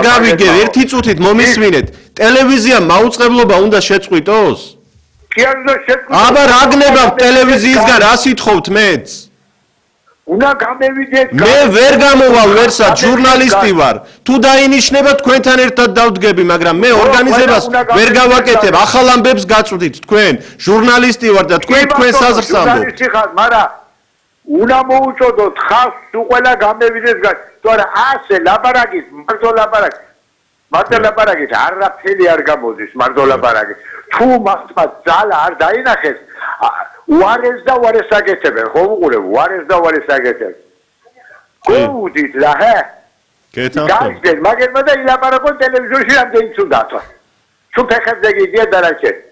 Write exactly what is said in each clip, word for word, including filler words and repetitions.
გავიგე, ერთი წუთით მომისმინეთ. ტელევიზიამ მაუწყებლობა უნდა შეწყვიტოს? კი არ უნდა შეწყვიტოს. აბა რა გნებავთ ტელევიზიისგან, რა სიტყვობთ მეც? უნდა გამევიდეთ. მე ვერ გამოვალ ვერსად, ჟურნალისტი ვარ. თუ დაინიშნება თქვენთან ერთად დავდგები, მაგრამ მე ორგანიზებას ვერ გავაკეთებ. ახალ ამბებს გაწვდით თქვენ. ჟურნალისტი ვარ და თქვენ თქვენს აზრს ამბობთ. მაგრამ უნდა მოუწოდოთ ხალხს თუ ყველა გამევიდეს გან. თორე ასე ლაპარაკის, მარტო ლაპარაკი. მარტო ლაპარაკი არაფერი არ გამოდის, მარტო ლაპარაკი. თუ მასმა ძალა არ დაინახეს, უარეს და უარეს აკეთებენ, ხო უყურე, უარეს და უარეს აკეთებენ. გოუდით რა ჰე? კეთილ. მაგერმა და ილაპარაკონ ტელევიზორში რამდენი ცუდათო. თუ ფეხებზე გიდია და რა შე.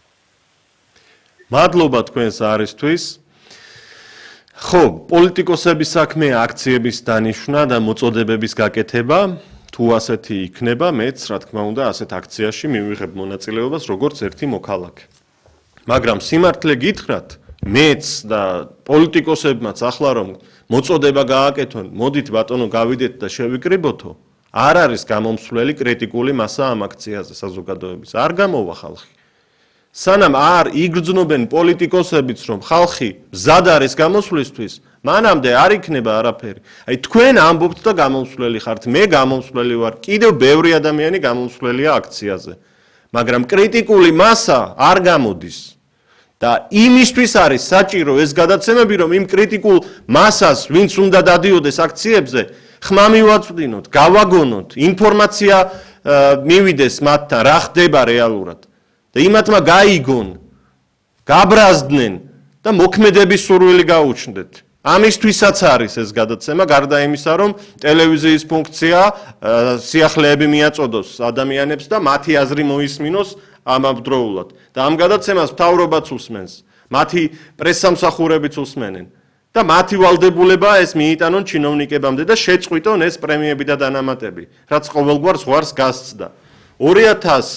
მადლობა თქვენს არისთვის. ხო, პოლიტიკოსების საქმე აქციების დანიშვნა და მოწოდებების გაკეთება, თუ ასეთი იქნება, მეც რა თქმა უნდა ასეთ აქციაში მივიღებ მონაწილეობას როგორც ერთი მოქალაქე. მაგრამ სიმართლე გითხრათ, მეც და პოლიტიკოსებმაც ახლა რომ მოწოდება გააკეთონ, მოდით ბატონო გავიდეთ და შევიკრიბოთო, არ არის გამომსვლელი კრიტიკული მასა ამ აქციაზე საზოგადოების. არ გამოვა ხალხი. სანამ არ იგრძნობენ პოლიტიკოსებიც რომ ხალხი მზად არის გამოსვლისთვის, მანამდე არ იქნება არაფერი. აი თქვენ ამბობთ და გამომსვლელი ხართ, მე გამომსვლელი ვარ, კიდევ ბევრი ადამიანი გამომსვლელია აქციაზე. მაგრამ კრიტიკული მასა არ გამოდის. და იმისთვის არის საჭირო ეს გადაცემები, რომ იმ კრიტიკულ მასას, ვინც უნდა დადიოდეს აქციებზე, ხმა მივაწვდინოთ, გავაგონოთ, ინფორმაცია მივიდეს მათთან, რა ხდება რეალურად. და იმათმა გაიგონ, გაბრაზდნენ და მოქმედების სურვილი გაუჩნდეთ. ამისთვისაც არის ეს გადაცემა, გარდა იმისა, რომ ტელევიზიის ფუნქცია სიახლეები მიაწოდოს ადამიანებს და მათი აზრი მოისმინოს ამავდროულად. და ამ გადაცემას მთავრობაც უსმენს, მათი პრესსამსახურებიც უსმენენ. და მათი ვალდებულებაა ეს მიიტანონ ჩინოვნიკებამდე და შეწყვიტონ ეს პრემიები და დანამატები, რაც ყოველგვარ ზღვარს გასცდა. ორი ათას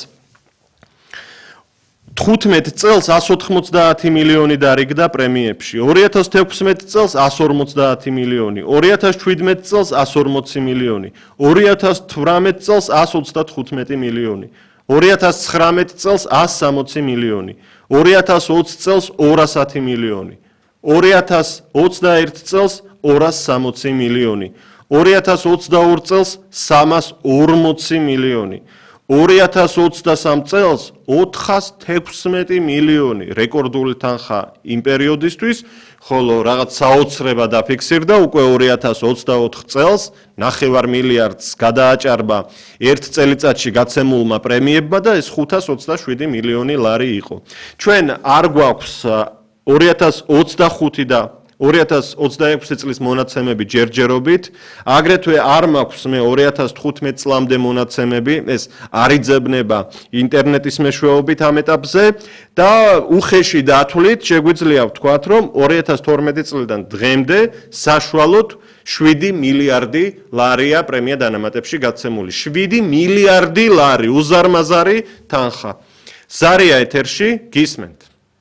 თხუთმეტ წელს εκατს ოთხმოცდაათი მილიონი დარიგდა პრემიებში, ორი ათას თექვსმეტ წელს εκατს ორმოცდაათი მილიონი, ორი ათას შვიდმეტ წელს εκατს ორმოცი მილიონი, ორი ათას თვრამეტ წელს εκατს ოცდათხუთმეტი მილიონი, ორი ათას ცხრამეტ წელს εκατს სამოცი მილიონი, ორი ათას ოცი წელს ორას ათი მილიონი, ორი ათას ოცდაერთ წელს ორას სამოცი მილიონი, ორი ათას ოცდაორ წელს სამას ორმოცი მილიონი, ორი ათას ოცდასამ წელს ოთხას თექვსმეტი მილიონი რეკორდული თანხა იმ პერიოდისთვის, ხოლო რაღაც საოცრება დაფიქსირდა უკვე ორი ათას ოცდაოთხ წელს ნახევარ მილიარდს გადააჭარბა ერთ წელიწადში გაცემულმა პრემიებმა და ეს ხუთას ოცდაშვიდი მილიონი ლარი იყო. ჩვენ არ გვაქვს ორი ათას ოცდახუთი და ორი ათას ოცდაექვსი წლის მონაცემები ჯერჯერობით, აგრეთვე არ მაქვს მე ორი ათას თხუთმეტ წლამდე მონაცემები, ეს არ იძებნება ინტერნეტის მეშვეობით ამ ეტაპზე და უხეში დათვლით შეგვიძლია ვთქვათ, რომ ორი ათას თორმეტი წლიდან დღემდე საშუალოდ შვიდი მილიარდი ლარია პრემია დანამატებში გაცემული. შვიდი მილიარდი ლარი, უზარმაზარი თანხა. ზარია ეთერში, გისმენთ.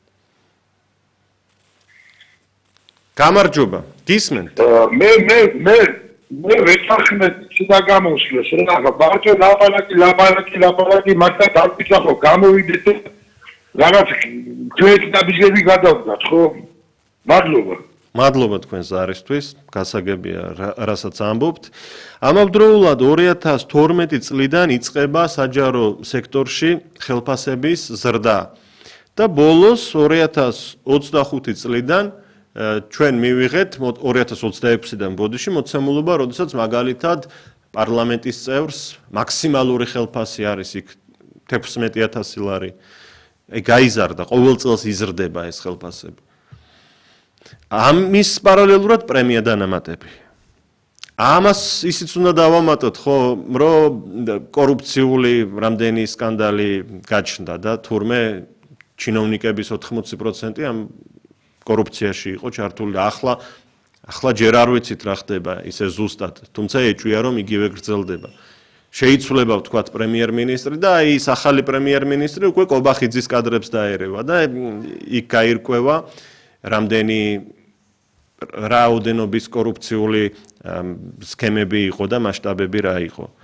გამარჯობა, გისმენთ? მე მე მე მე ვეცახმეთ და გამოსვლეს რა, ბარტო ლაპარაკი, ლაპარაკი, ლაპარაკი, მართლა დავიწყო, გამოვიდეთ რაღაც თქვენი დაბიჯები გადავდგათ, ხო? მადლობა. მადლობა თქვენს არისთვის, გასაგებია რასაც ამბობთ. ამავდროულად ორი ათას თორმეტი წლიდან იწყება საჯარო სექტორში ხელფასების ზრდა და ბოლოს ორი ათას ოცდახუთი წლიდან ჩვენ მივიღეთ ორი ათას ოცდაექვსიდან ბოდიში მოცემულობა, როდესაც მაგალითად პარლამენტის წევრს მაქსიმალური ხელფასი არის იქ თექვსმეტი ათასი ლარი. აი გაიზარდა, ყოველ წელს იზრდება ეს ხელფასები. ამის პარალელურად პრემია დანამატები. ამას ისიც უნდა დავამატოთ, ხო, რომ კორუფციული რამდენი სკანდალი გაჩნდა და თურმე ჩინოვნიკების ოთხმოცი პროცენტი ამ კორუფციაში იყო ჩართული და ახლა ახლა ჯერ არ ვიცით რა ხდება ისე ზუსტად, თუმცა ეჭვია რომ იგივე გრძელდება. შეიცვლება ვთქვათ პრემიერ-მინისტრი და აი ეს ახალი პრემიერ-მინისტრი უკვე კობახიძის კადრებს დაერევა და იქ გაირკვევა რამდენი რაოდენობის კორუფციული სქემები იყო და მასშტაბები რა იყო.